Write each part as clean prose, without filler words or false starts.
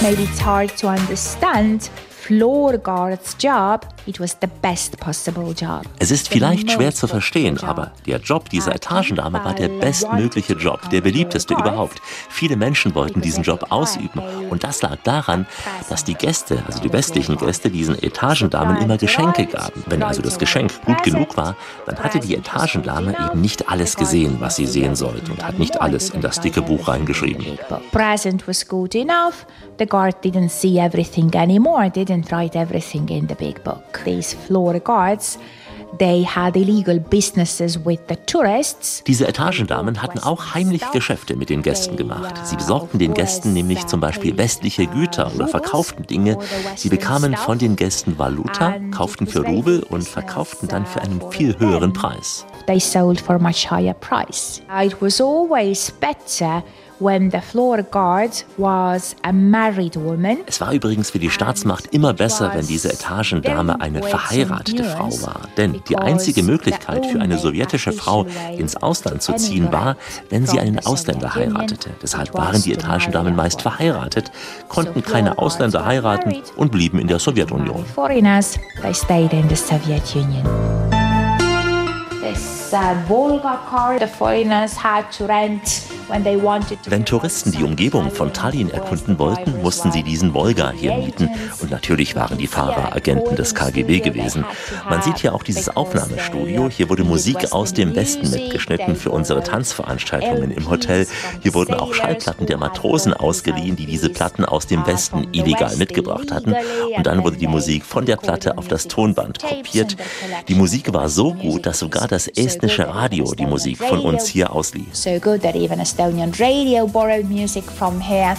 Maybe it's hard to understand. Floor guard's job, it was the best possible job. Es ist vielleicht schwer zu verstehen, aber der Job dieser Etagendame war der bestmögliche Job, der beliebteste überhaupt. Viele Menschen wollten diesen Job ausüben und das lag daran, dass die Gäste, also die westlichen Gäste, diesen Etagendamen immer Geschenke gaben. Wenn also das Geschenk gut genug war, dann hatte die Etagendame eben nicht alles gesehen, was sie sehen sollte und hat nicht alles in das dicke Buch reingeschrieben. Present was good enough, the guard didn't see everything anymore, didn't write everything in the big book. These floor guards, they had illegal businesses with the tourists. Diese Etagendamen hatten auch heimlich Geschäfte mit den Gästen gemacht. Sie besorgten den Gästen nämlich zum Beispiel westliche Güter oder verkauften Dinge. Sie bekamen von den Gästen Valuta, kauften für Rubel und verkauften dann für einen viel höheren Preis. They sold for much higher price. It was always better when the floor guard was a married woman. Es war übrigens für die Staatsmacht immer besser, wenn diese Etagendame eine verheiratete Frau war. Denn die einzige Möglichkeit für eine sowjetische Frau ins Ausland zu ziehen war, wenn sie einen Ausländer heiratete. Deshalb waren die Etagendamen meist verheiratet, konnten keine Ausländer heiraten und blieben in der Sowjetunion. Foreigners, they stayed in the Soviet Union. Volga car the foreigners had to rent when they wanted to. Wenn Touristen die Umgebung von Tallinn erkunden wollten, mussten sie diesen Volga hier mieten. Und natürlich waren die Fahrer Agenten des KGB gewesen. Man sieht hier auch dieses Aufnahmestudio. Hier wurde Musik aus dem Westen mitgeschnitten für unsere Tanzveranstaltungen im Hotel. Hier wurden auch Schallplatten der Matrosen ausgeliehen, die diese Platten aus dem Westen illegal mitgebracht hatten. Und dann wurde die Musik von der Platte auf das Tonband kopiert. Die Musik war so gut, dass sogar das estnische Radio die Musik von uns hier auslieh. So good that even Estonian radio borrowed music from here.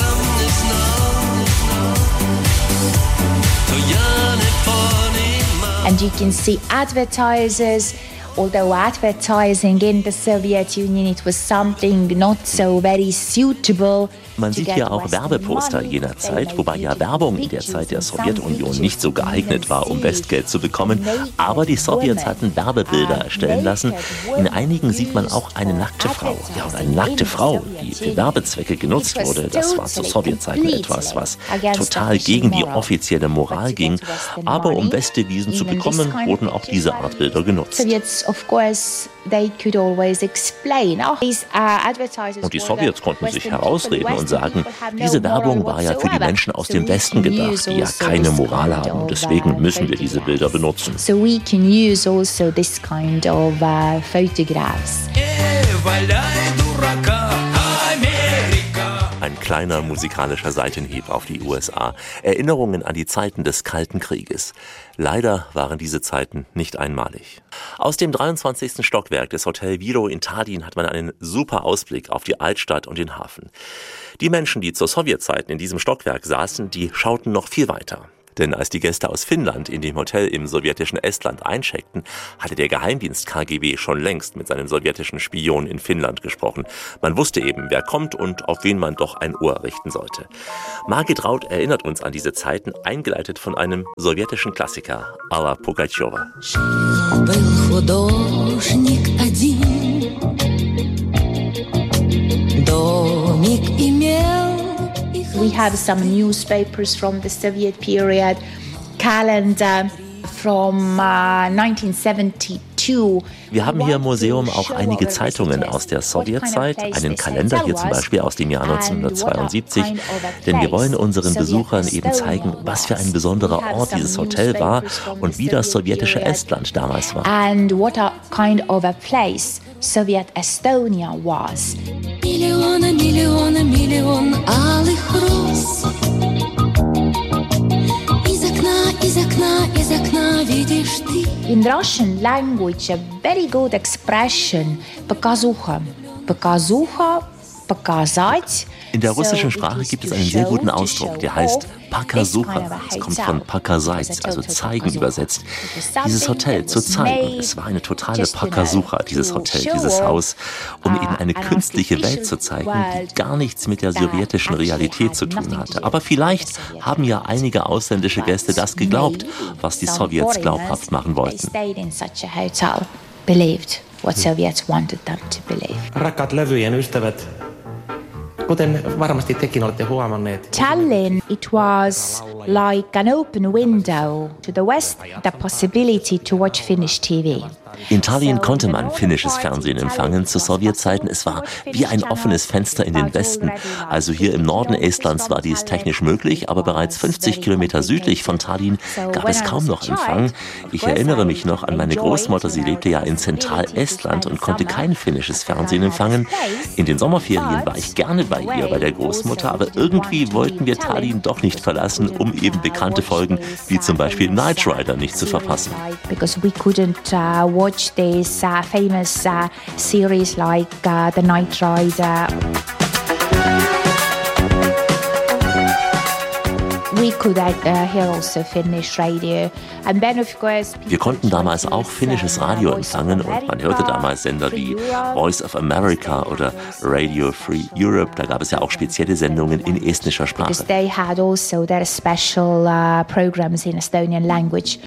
And you can see advertisers. Although advertising in the Soviet Union, it was something not so very suitable. Man sieht hier auch Werbeposter jener Zeit, wobei ja Werbung in der Zeit der Sowjetunion nicht so geeignet war, um Westgeld zu bekommen. Aber die Sowjets hatten Werbebilder erstellen lassen. In einigen sieht man auch eine nackte Frau. Ja, und eine nackte Frau, die für Werbezwecke genutzt wurde, das war zu Sowjetzeiten etwas, was total gegen die offizielle Moral ging. Aber um Westdevisen zu bekommen, wurden auch diese Art Bilder genutzt. Und die Sowjets konnten sich herausreden und sagen, diese Werbung war ja für die Menschen aus dem Westen gedacht, die ja keine Moral haben. Deswegen müssen wir diese Bilder benutzen. So we can use also this kind of photographs. Ein kleiner musikalischer Seitenhieb auf die USA. Erinnerungen an die Zeiten des Kalten Krieges. Leider waren diese Zeiten nicht einmalig. Aus dem 23. Stockwerk des Hotel Viro in Tallinn hat man einen super Ausblick auf die Altstadt und den Hafen. Die Menschen, die zur Sowjetzeiten in diesem Stockwerk saßen, die schauten noch viel weiter. Denn als die Gäste aus Finnland in dem Hotel im sowjetischen Estland eincheckten, hatte der Geheimdienst KGB schon längst mit seinen sowjetischen Spionen in Finnland gesprochen. Man wusste eben, wer kommt und auf wen man doch ein Ohr richten sollte. Margit Raud erinnert uns an diese Zeiten, eingeleitet von einem sowjetischen Klassiker, Alla Pugachewa. We have some newspapers from the Soviet period, calendar from 1972. Wir haben hier im Museum auch einige Zeitungen aus der Sowjetzeit, einen Kalender hier zum Beispiel aus dem Jahr 1972, denn wir wollen unseren Besuchern eben zeigen, was für ein besonderer Ort dieses Hotel war und wie das sowjetische Estland damals war. And what a kind of a place Soviet Estonia was. In Russian language, a very good expression, показуха. Показуха, показать. In der russischen Sprache gibt es einen sehr guten Ausdruck, der heißt Pakasucha. Es kommt von Pakazait, also zeigen übersetzt. Dieses Hotel zu zeigen, es war eine totale Pakasucha, dieses Hotel, dieses Haus, um eben eine künstliche Welt zu zeigen, die gar nichts mit der sowjetischen Realität zu tun hatte. Aber vielleicht haben ja einige ausländische Gäste das geglaubt, was die Sowjets glaubhaft machen wollten. Believed what Soviets wanted them to believe. Rakkaat levyjen ystävät, Tallinn, it was like an open window to the West, the possibility to watch Finnish TV. In Tallinn konnte man finnisches Fernsehen empfangen zu Sowjetzeiten. Es war wie ein offenes Fenster in den Westen. Also hier im Norden Estlands war dies technisch möglich, aber bereits 50 Kilometer südlich von Tallinn gab es kaum noch Empfang. Ich erinnere mich noch an meine Großmutter, sie lebte ja in Zentralestland und konnte kein finnisches Fernsehen empfangen. In den Sommerferien war ich gerne bei ihr, bei der Großmutter, aber irgendwie wollten wir Tallinn doch nicht verlassen, um eben bekannte Folgen wie zum Beispiel Knight Rider nicht zu verpassen. Because we couldn't watch this famous series like the Knight Rider. We could hear also Finnish radio. And then of course, wir konnten damals auch finnisches Radio empfangen und man hörte damals Sender wie Voice of America oder Radio Free Europe. Da gab es ja auch spezielle Sendungen in estnischer Sprache. Because they had also their special programs in Estonian language.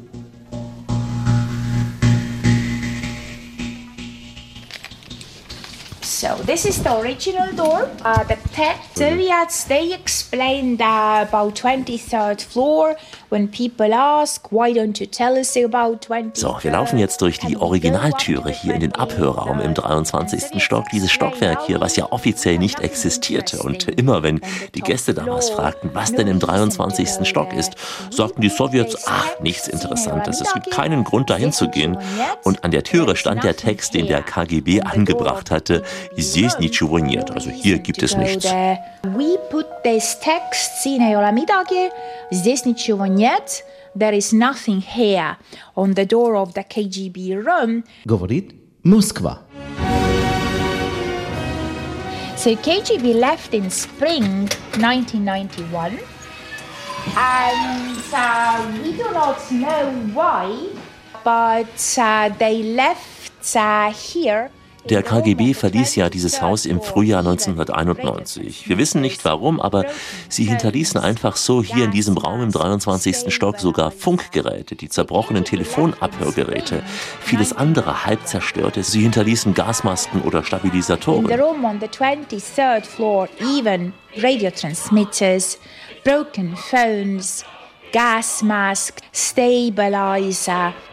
So this is the original door. The Soviets, they explained about 23rd floor. When people ask, why don't you tell us about 23rd? So, wir laufen jetzt durch die Originaltüre hier in den Abhörraum im 23. Stock. Dieses Stockwerk hier, was ja offiziell nicht existierte. Und immer wenn die Gäste damals fragten, was denn im 23. Stock ist, sagten die Sowjets, nichts Interessantes. Es gibt keinen Grund, dahin zu gehen. Und an der Türe stand der Text, den der KGB angebracht hatte. Здесь ничего нет, also hier gibt es nichts. We put this text, siin ei ole midagi, здесь ничего нет, there is nothing here, on the door of the KGB room. Говорит Москва. So KGB left in spring 1991, and we do not know why, but they left here. Der KGB verließ ja dieses Haus im Frühjahr 1991. Wir wissen nicht warum, aber sie hinterließen einfach so hier in diesem Raum im 23. Stock sogar Funkgeräte, die zerbrochenen Telefonabhörgeräte, vieles andere halb zerstörte. Sie hinterließen Gasmasken oder Stabilisatoren. In the room on the 23rd floor, even radio transmitters, broken phones, gas mask, stabilizer,